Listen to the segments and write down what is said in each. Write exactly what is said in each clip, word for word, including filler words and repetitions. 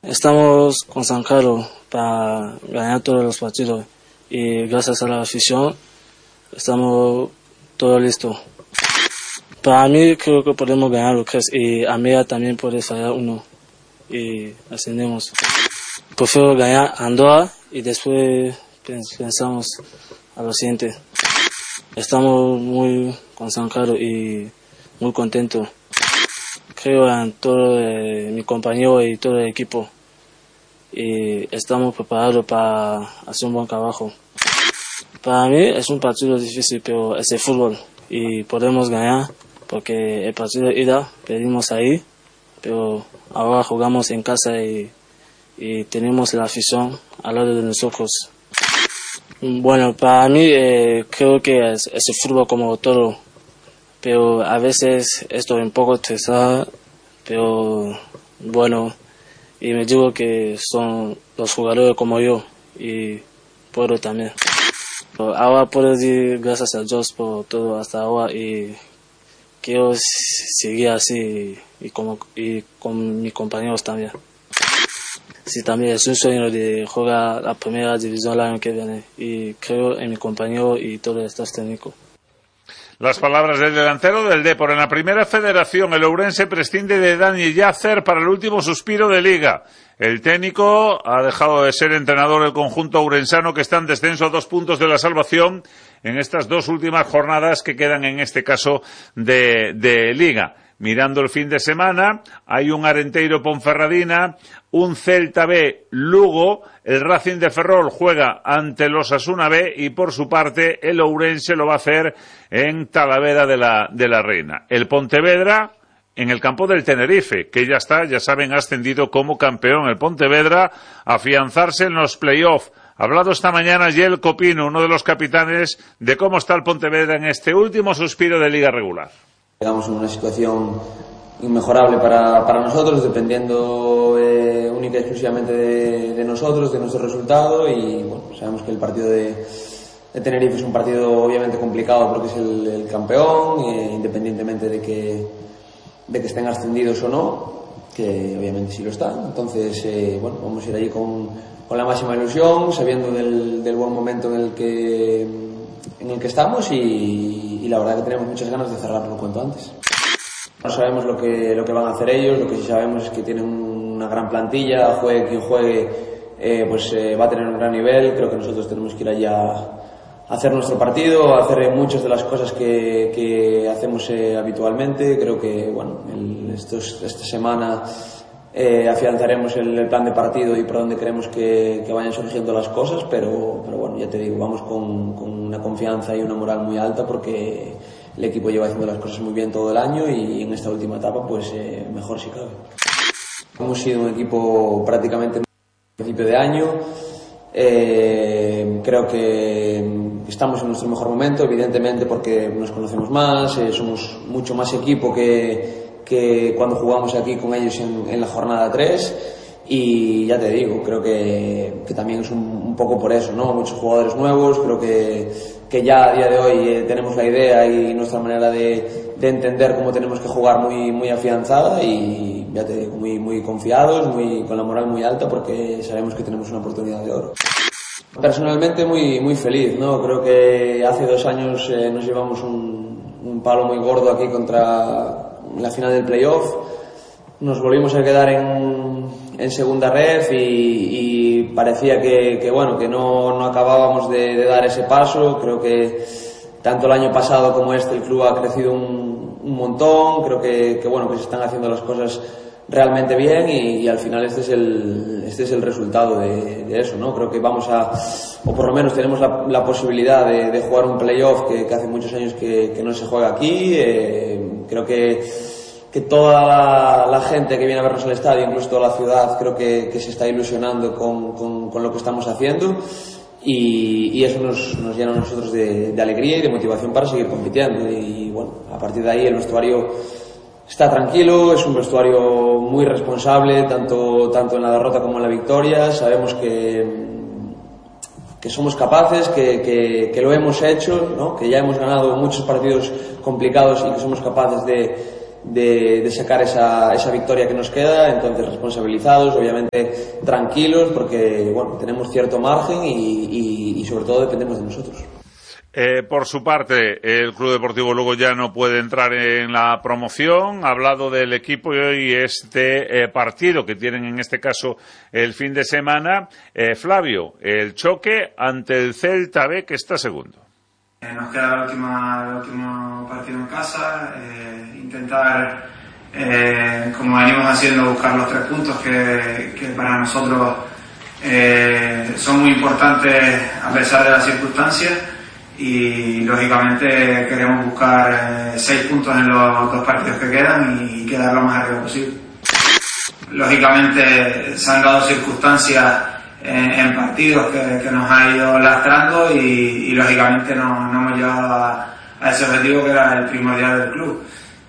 Estamos concentrados para ganar todos los partidos y gracias a la afición estamos todos listos. Para mí creo que podemos ganar los tres y América también puede fallar uno y ascendemos. Prefiero ganar Andorra y después pensamos a lo siguiente. Estamos muy concentrados y muy contentos. Creo en todo eh, mi compañero y todo el equipo y estamos preparados para hacer un buen trabajo. Para mí es un partido difícil, pero es el fútbol y podemos ganar porque el partido de ida perdimos ahí, pero ahora jugamos en casa y, y tenemos la afición al lado de nosotros. Bueno, para mí eh, creo que es, es el fútbol como todo. Pero a veces estoy un poco estresado, pero bueno, y me digo que son los jugadores como yo y puedo también. Pero ahora puedo decir gracias a Dios por todo hasta ahora y quiero seguir así y, como, y con mis compañeros también. Sí, también es un sueño de jugar la primera división el año que viene y creo en mi compañero y todo el staff técnico. Las palabras del delantero del Depor. En la primera federación, el Ourense prescinde de Dani Yacer para el último suspiro de Liga. El técnico ha dejado de ser entrenador del conjunto ourensano, que está en descenso a dos puntos de la salvación en estas dos últimas jornadas que quedan, en este caso, de, de Liga. Mirando el fin de semana, hay un Arenteiro Ponferradina, un Celta B Lugo, el Racing de Ferrol juega ante los Osasuna B y por su parte el Ourense lo va a hacer en Talavera de la, de la Reina. El Pontevedra en el campo del Tenerife, que ya está, ya saben, ascendido como campeón. El Pontevedra afianzarse en los playoffs. Ha hablado esta mañana Yel Copino, uno de los capitanes, de cómo está el Pontevedra en este último suspiro de liga regular. Llegamos en una situación inmejorable para, para nosotros, dependiendo eh, única y exclusivamente de, de nosotros, de nuestro resultado, y bueno, sabemos que el partido de, de Tenerife es un partido obviamente complicado porque es el, el campeón, eh, independientemente de que, de que estén ascendidos o no, que obviamente sí lo están. Entonces, eh, bueno, vamos a ir allí con, con la máxima ilusión, sabiendo del, del buen momento en el que, en el que estamos y, y la verdad que tenemos muchas ganas de cerrarlo cuanto antes. No sabemos lo que, lo que van a hacer ellos, lo que sí sabemos es que tienen una gran plantilla, juegue quien juegue, eh, pues eh, va a tener un gran nivel. Creo que nosotros tenemos que ir allá a hacer nuestro partido, a hacer muchas de las cosas que, que hacemos eh, habitualmente. Creo que, bueno, el, estos, esta semana eh, afianzaremos el, el plan de partido y por dónde queremos que, que vayan surgiendo las cosas, pero, pero bueno, ya te digo, vamos con, con una confianza y una moral muy alta porque el equipo lleva haciendo las cosas muy bien todo el año y en esta última etapa pues eh, mejor si cabe. Hemos sido un equipo prácticamente a principio de año, eh, creo que estamos en nuestro mejor momento, evidentemente porque nos conocemos más, eh, somos mucho más equipo que, que cuando jugamos aquí con ellos en, en la jornada tres. Y ya te digo, creo que, que también es un, un poco por eso, ¿no? Muchos jugadores nuevos, creo que, que ya a día de hoy eh, tenemos la idea y nuestra manera de, de entender cómo tenemos que jugar muy, muy afianzada y ya te digo, muy, muy confiados, muy, con la moral muy alta porque sabemos que tenemos una oportunidad de oro. Personalmente muy, muy feliz, ¿no? Creo que hace dos años eh, nos llevamos un, un palo muy gordo aquí contra la final del playoff. Nos volvimos a quedar en, en segunda ref y, y parecía que, que bueno que no, no acabábamos de, de dar ese paso. Creo que tanto el año pasado como este el club ha crecido un, un montón. Creo que, que bueno que se están haciendo las cosas realmente bien y, y al final este es el este es el resultado de, de eso, ¿no? Creo que vamos a, o por lo menos tenemos la, la posibilidad de, de jugar un playoff que, que hace muchos años que, que no se juega aquí. Eh, creo que que toda la, la gente que viene a vernos al estadio, incluso toda la ciudad, creo que, que se está ilusionando con, con, con lo que estamos haciendo y, y eso nos, nos llena a nosotros de, de alegría y de motivación para seguir compitiendo. Y bueno, a partir de ahí el vestuario está tranquilo, es un vestuario muy responsable, tanto, tanto en la derrota como en la victoria. Sabemos que, que somos capaces, que, que, que lo hemos hecho, ¿no? Que ya hemos ganado muchos partidos complicados y que somos capaces de de, de sacar esa, esa victoria que nos queda. Entonces responsabilizados, obviamente tranquilos, porque bueno, tenemos cierto margen y, y, y sobre todo dependemos de nosotros. Eh, por su parte, el Club Deportivo Lugo ya no puede entrar en la promoción. Ha hablado del equipo y hoy este eh, partido que tienen en este caso el fin de semana. Eh, Flavio, el choque ante el Celta B, que está segundo. Eh, nos queda el último, el último partido en casa, eh, intentar, eh, como venimos haciendo, buscar los tres puntos que, que para nosotros eh, son muy importantes a pesar de las circunstancias. Y lógicamente queremos buscar eh, seis puntos en los dos partidos que quedan y quedar lo más arriba posible. Lógicamente se han dado circunstancias en, en partidos que, que nos ha ido lastrando y, y lógicamente no, no hemos llegado a, a ese objetivo que era el primordial del club.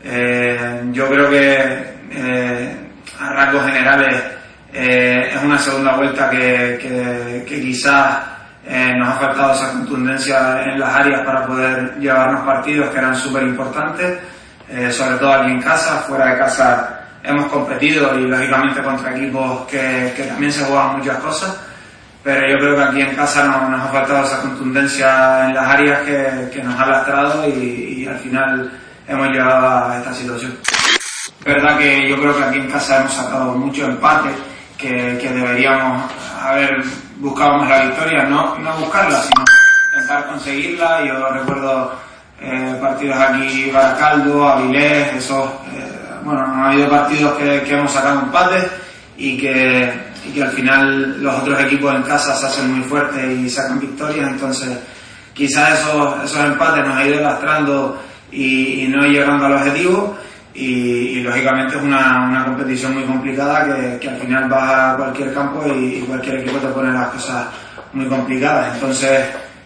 Eh, yo creo que eh, a rasgos generales eh, es una segunda vuelta que, que, que quizás Eh, nos ha faltado esa contundencia en las áreas para poder llevarnos partidos que eran súper importantes, eh, sobre todo aquí en casa. Fuera de casa hemos competido y lógicamente contra equipos que, que también se juegan muchas cosas, pero yo creo que aquí en casa no, nos ha faltado esa contundencia en las áreas que, que nos ha lastrado y, y al final hemos llegado a esta situación. Es verdad que yo creo que aquí en casa hemos sacado mucho empate, que, que deberíamos haber buscado más la victoria, no, no buscarla, sino intentar conseguirla. Yo recuerdo eh, partidos aquí, Baracaldo, Avilés, esos, eh, bueno, ha habido partidos que, que hemos sacado empates y que, y que al final los otros equipos en casa se hacen muy fuertes y sacan victorias. Entonces quizás esos, esos empates nos ha ido lastrando y, y no llegando al objetivo. Y, y lógicamente es una, una competición muy complicada que, que al final vas a cualquier campo y, y cualquier equipo te pone las cosas muy complicadas. Entonces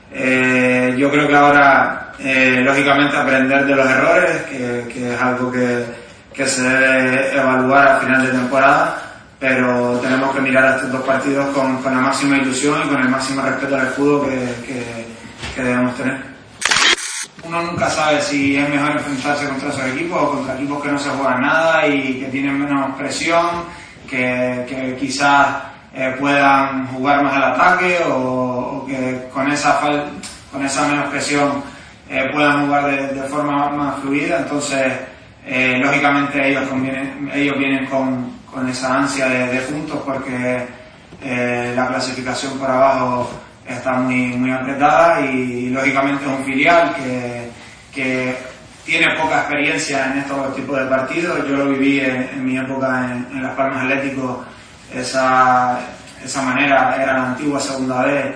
eh, yo creo que ahora eh, lógicamente aprender de los errores, que, que es algo que, que se debe evaluar al final de temporada, pero tenemos que mirar a estos dos partidos con, con la máxima ilusión y con el máximo respeto al fútbol que, que, que debemos tener. Uno nunca sabe si es mejor enfrentarse contra esos equipos o contra equipos que no se juegan nada y que tienen menos presión, que, que quizás eh, puedan jugar más al ataque o, o que con esa, fal, con esa menos presión eh, puedan jugar de, de forma más fluida. Entonces, eh, lógicamente ellos, convienen, ellos vienen con, con esa ansia de, de puntos porque eh, la clasificación por abajo está muy, muy apretada y lógicamente es un filial que, que tiene poca experiencia en estos tipos de partidos. Yo lo viví en, en mi época en, en Las Palmas Atlético, esa, esa manera era la antigua segunda B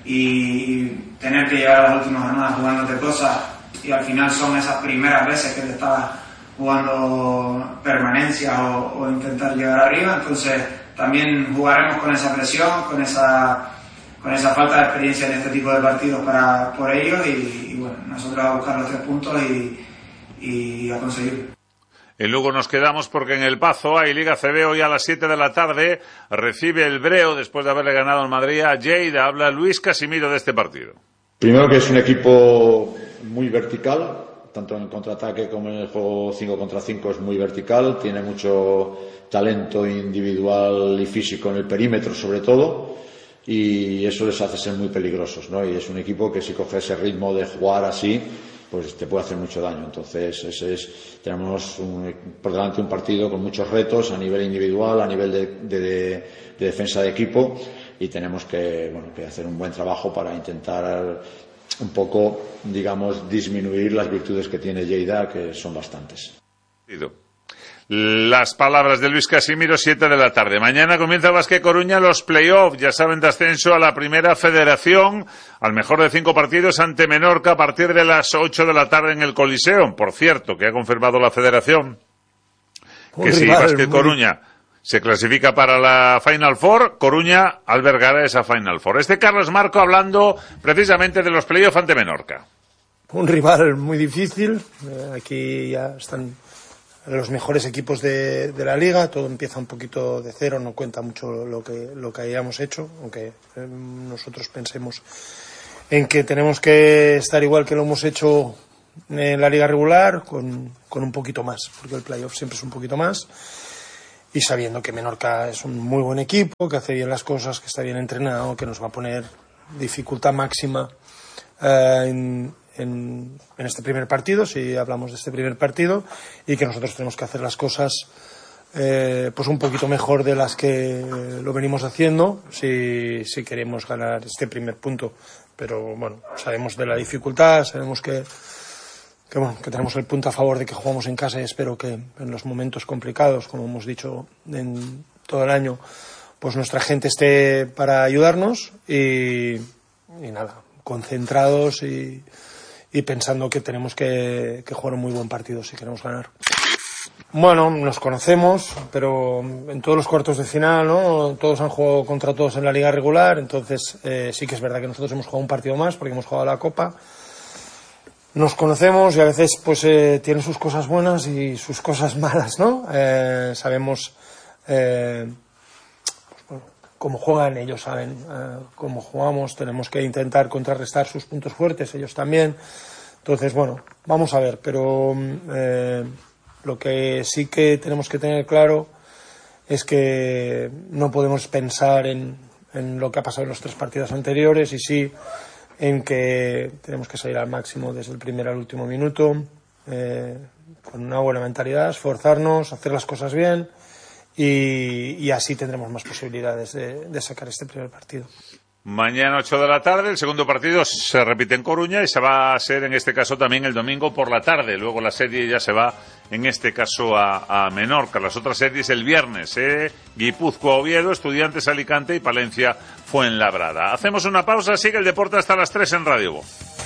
y tener que llegar a las últimas jornadas jugándote cosas y al final son esas primeras veces que te estás jugando permanencia o, o intentar llegar arriba. Entonces también jugaremos con esa presión, con esa con esa falta de experiencia en este tipo de partidos para por ellos y, y bueno, nosotros a buscar los tres puntos y, y a conseguirlo. En Lugo nos quedamos porque en El Pazo hay Liga C B hoy a las siete de la tarde. Recibe el Breo después de haberle ganado al Madrid a Lleida. Habla Luis Casimiro de este partido. Primero que es un equipo muy vertical, tanto en el contraataque como en el juego cinco contra cinco es muy vertical. Tiene mucho talento individual y físico en el perímetro sobre todo. Y eso les hace ser muy peligrosos, ¿no? Y es un equipo que si coge ese ritmo de jugar así, pues te puede hacer mucho daño. Entonces, ese es, tenemos un, por delante un partido con muchos retos a nivel individual, a nivel de, de, de, de defensa de equipo y tenemos que, bueno, que hacer un buen trabajo para intentar un poco, digamos, disminuir las virtudes que tiene Lleida, que son bastantes. Las palabras de Luis Casimiro, siete de la tarde. Mañana comienza el Básquet Coruña los play-off, ya saben, de ascenso a la Primera Federación, al mejor de cinco partidos ante Menorca a partir de las ocho de la tarde en el Coliseo. Por cierto, que ha confirmado la Federación que si Básquet Coruña se clasifica para la Final Four, Coruña albergará esa Final Four. Este Carlos Marco hablando precisamente de los play-off ante Menorca. Un rival muy difícil, eh, aquí ya están los mejores equipos de, de la liga, todo empieza un poquito de cero, no cuenta mucho lo que lo que hayamos hecho, aunque eh, nosotros pensemos en que tenemos que estar igual que lo hemos hecho en la liga regular con, con un poquito más, porque el playoff siempre es un poquito más, y sabiendo que Menorca es un muy buen equipo, que hace bien las cosas, que está bien entrenado, que nos va a poner dificultad máxima eh, en, en, en este primer partido, si hablamos de este primer partido, y que nosotros tenemos que hacer las cosas eh, pues un poquito mejor de las que lo venimos haciendo si, si queremos ganar este primer punto. Pero bueno, sabemos de la dificultad, sabemos que, que, bueno, que tenemos el punto a favor de que jugamos en casa, y espero que en los momentos complicados, como hemos dicho en todo el año, pues nuestra gente esté para ayudarnos y, y nada, concentrados y, y pensando que tenemos que, que jugar un muy buen partido si queremos ganar. Bueno, nos conocemos, pero en todos los cuartos de final, ¿no? Todos han jugado contra todos en la liga regular, entonces eh, sí que es verdad que nosotros hemos jugado un partido más porque hemos jugado la Copa. Nos conocemos y a veces pues eh, tiene sus cosas buenas y sus cosas malas, ¿no? Eh, sabemos eh, pues, bueno, cómo juegan, ellos saben eh, cómo jugamos, tenemos que intentar contrarrestar sus puntos fuertes, ellos también. Entonces, bueno, vamos a ver, pero eh, lo que sí que tenemos que tener claro es que no podemos pensar en, en lo que ha pasado en los tres partidos anteriores, y sí en que tenemos que salir al máximo desde el primer al último minuto, eh, con una buena mentalidad, esforzarnos, hacer las cosas bien, y, y así tendremos más posibilidades de, de sacar este primer partido. Mañana ocho de la tarde, el segundo partido se repite en Coruña y se va a hacer en este caso también el domingo por la tarde. Luego la serie ya se va en este caso a, a Menorca. Las otras series el viernes, ¿eh? Guipúzcoa, Oviedo, Estudiantes, Alicante y Palencia, Fuenlabrada. Hacemos una pausa, sigue el deporte hasta las tres en Radio Bo.